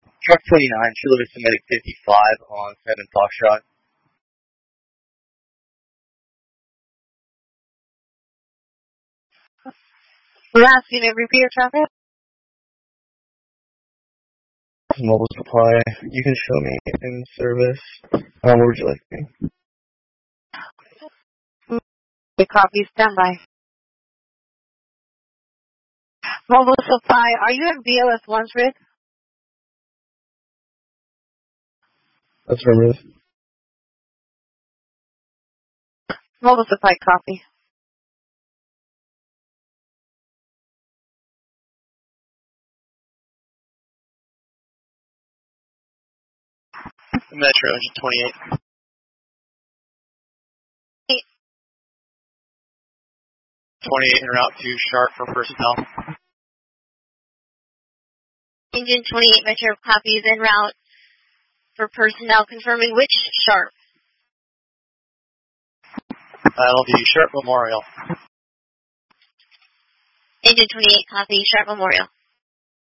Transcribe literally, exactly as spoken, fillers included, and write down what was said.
Truck twenty-nine, Chilliwack Medic fifty-five on seven Foxtrot. Last unit, repeat your traffic. Mobile supply, you can show me in service. Uh, where would you like me? The copy, stand by. Mobile supply, are you at B L S once, Rick? That's affirmative. Mobile supply, copy. Metro, engine twenty-eight. twenty-eight en route to Sharp for personnel. Engine twenty-eight Metro copies en route for personnel, confirming which Sharp? That'll be Sharp Memorial. Engine twenty-eight copy, Sharp Memorial.